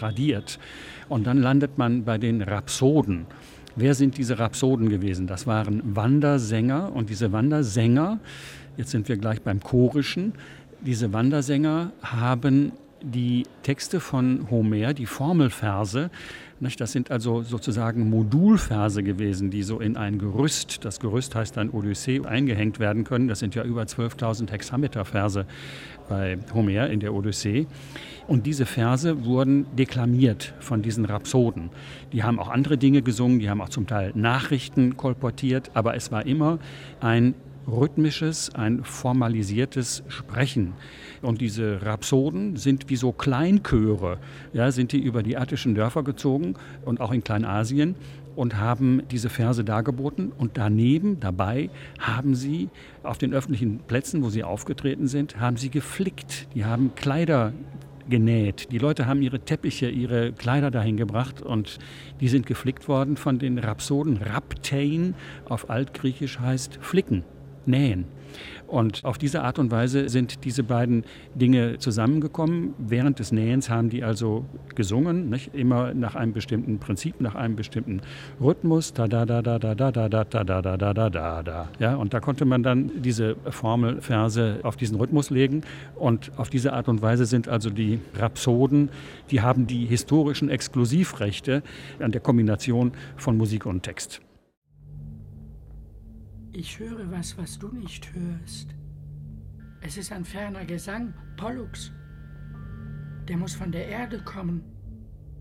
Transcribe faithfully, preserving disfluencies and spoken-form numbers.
tradiert. Und dann landet man bei den Rhapsoden. Wer sind diese Rhapsoden gewesen? Das waren Wandersänger und diese Wandersänger, jetzt sind wir gleich beim Chorischen, diese Wandersänger haben die Texte von Homer, die Formelverse, nicht? Das sind also sozusagen Modulverse gewesen, die so in ein Gerüst, das Gerüst heißt dann Odyssee, eingehängt werden können. Das sind ja über zwölftausend Hexameterverse bei Homer in der Odyssee. Und diese Verse wurden deklamiert von diesen Rhapsoden. Die haben auch andere Dinge gesungen, die haben auch zum Teil Nachrichten kolportiert, aber es war immer ein rhythmisches, ein formalisiertes Sprechen. Und diese Rhapsoden sind wie so Kleinchöre, ja, sind die über die attischen Dörfer gezogen und auch in Kleinasien und haben diese Verse dargeboten. Und daneben, dabei, haben sie auf den öffentlichen Plätzen, wo sie aufgetreten sind, haben sie geflickt. Die haben Kleider genäht. Die Leute haben ihre Teppiche, ihre Kleider dahin gebracht und die sind geflickt worden von den Rhapsoden. Raptein auf Altgriechisch heißt flicken, nähen. Und auf diese Art und Weise sind diese beiden Dinge zusammengekommen. Während des Nähens haben die also gesungen, nicht? Immer nach einem bestimmten Prinzip, nach einem bestimmten Rhythmus. Da da da da da da da da da da da da da da da. Ja, und da konnte man dann diese Formelverse auf diesen Rhythmus legen. Und auf diese Art und Weise sind also die Rhapsoden, die haben die historischen Exklusivrechte an der Kombination von Musik und Text. Ich höre was, was du nicht hörst. Es ist ein ferner Gesang, Pollux. Der muss von der Erde kommen.